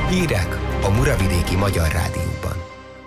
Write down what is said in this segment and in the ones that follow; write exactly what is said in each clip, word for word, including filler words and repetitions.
Hírek a Muravidéki Magyar Rádióban.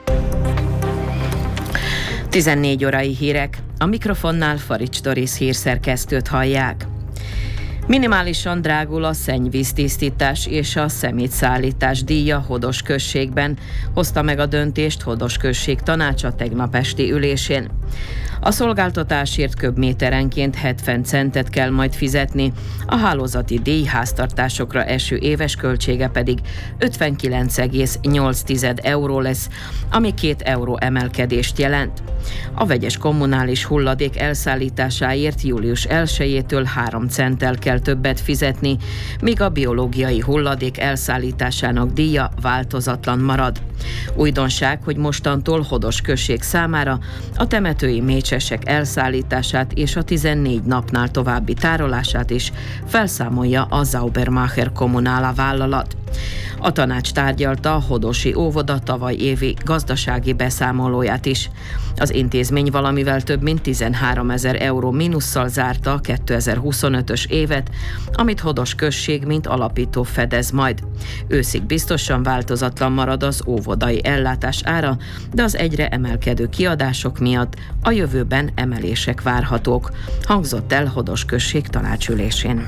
tizennégy órai hírek. A mikrofonnál Farics Doris hírszerkesztőt hallják. Minimálisan drágul a szennyvíztisztítás és a szemétszállítás díja Hodos községben, hozta meg a döntést Hodos község tanácsa tegnap esti ülésén. A szolgáltatásért köbméterenként hetven centet kell majd fizetni, a hálózati díj háztartásokra eső éves költsége pedig ötvenkilenc egész nyolc euró lesz, ami két euró emelkedést jelent. A vegyes kommunális hulladék elszállításáért július elsejétől három centtel kell többet fizetni, míg a biológiai hulladék elszállításának díja változatlan marad. Újdonság, hogy mostantól Hodos község számára a temetői mécsesek elszállítását és a tizennégy napnál további tárolását is felszámolja a Saubermacher Kommunála vállalat. A tanács tárgyalta a hodosi óvoda tavaly évi gazdasági beszámolóját is. Az intézmény valamivel több mint tizenháromezer euró mínusszal zárta a kétezer-huszonötös évet, amit Hodos község mint alapító fedez majd. Őszig biztosan változatlan marad az óvodai ellátás ára, de az egyre emelkedő kiadások miatt a jövőben emelések várhatók, hangzott el Hodos község tanácsülésén.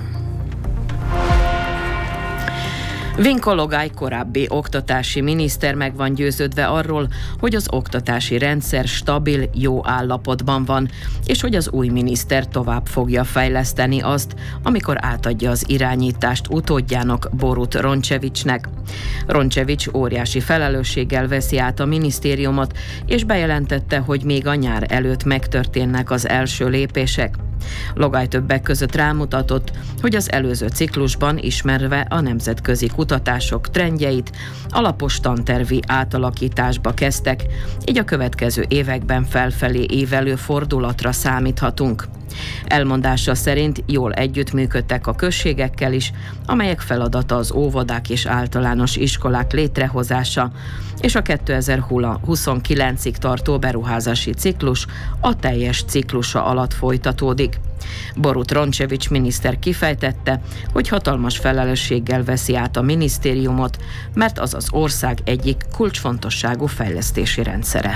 Vinko Logály korábbi oktatási miniszter meg van győződve arról, hogy az oktatási rendszer stabil, jó állapotban van, és hogy az új miniszter tovább fogja fejleszteni azt, amikor átadja az irányítást utódjának, Borut Rončevićnek. Rončević óriási felelősséggel veszi át a minisztériumot, és bejelentette, hogy még a nyár előtt megtörténnek az első lépések. Logály többek között rámutatott, hogy az előző ciklusban ismerve a nemzetközi kutatások trendjeit, alapos tantervi átalakításba kezdtek, így a következő években felfelé évelő fordulatra számíthatunk. Elmondása szerint jól együttműködtek a községekkel is, amelyek feladata az óvodák és általános iskolák létrehozása, és a kétezer-huszonkilencig tartó beruházási ciklus a teljes ciklusa alatt folytatódik. Borut Rončević miniszter kifejtette, hogy hatalmas felelősséggel veszi át a minisztériumot, mert az az ország egyik kulcsfontosságú fejlesztési rendszere.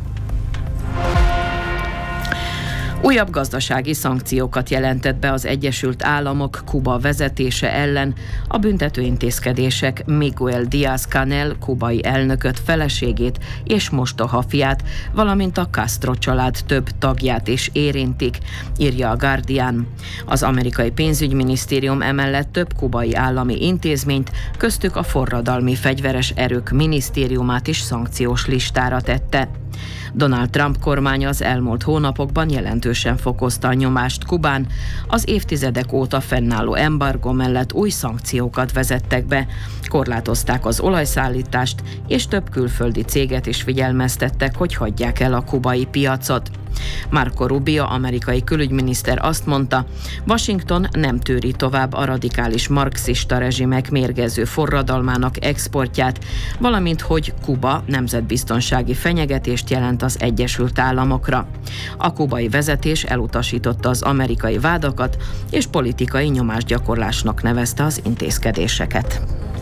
Újabb gazdasági szankciókat jelentett be az Egyesült Államok Kuba vezetése ellen. A büntetőintézkedések Miguel Díaz-Canel kubai elnököt, feleségét és mostohafiát, valamint a Castro család több tagját is érintik, írja a Guardian. Az amerikai pénzügyminisztérium emellett több kubai állami intézményt, köztük a forradalmi fegyveres erők minisztériumát is szankciós listára tette. Donald Trump kormánya az elmúlt hónapokban jelentősen fokozta a nyomást Kubán, az évtizedek óta fennálló embargó mellett új szankciókat vezettek be, korlátozták az olajszállítást, és több külföldi céget is figyelmeztettek, hogy hagyják el a kubai piacot. Marco Rubio, amerikai külügyminiszter azt mondta, Washington nem tűri tovább a radikális marxista rezsimek mérgező forradalmának exportját, valamint hogy Kuba nemzetbiztonsági fenyegetést jelent az Egyesült Államokra. A kubai vezetés elutasította az amerikai vádakat, és politikai nyomásgyakorlásnak nevezte az intézkedéseket.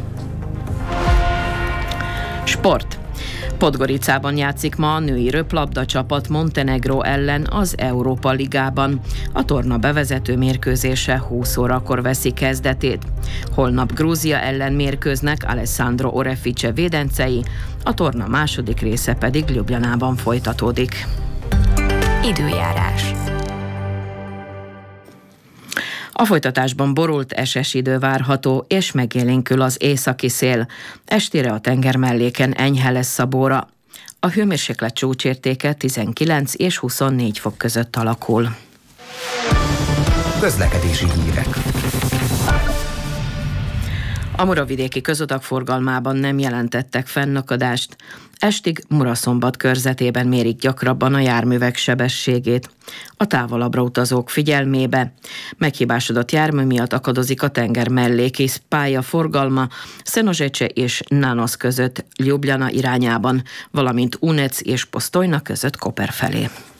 Sport. Podgoricában játszik ma a női röplabda csapat Montenegró ellen az Európa Ligában. A torna bevezető mérkőzése húsz órakor veszi kezdetét. Holnap Grúzia ellen mérkőznek Alessandro Orefice védencei, a torna második része pedig Ljubljanában folytatódik. Időjárás. A folytatásban borult eses idő várható, és megélénkül az északi szél. Estére a tengermelléken enyhe lesz a bóra. A hőmérséklet csúcsértéke tizenkilenc és huszonnégy fok között alakul. Közlekedési hírek. A muravidéki közutak forgalmában nem jelentettek fennakadást. Estig Muraszombat körzetében mérik gyakrabban a járművek sebességét. A távolabbra utazók figyelmébe. Meghibásodott jármű miatt akadozik a tenger melléki pálya forgalma Szenožeče és Nanos között Ljubljana irányában, valamint Unec és Postojna között Koper felé.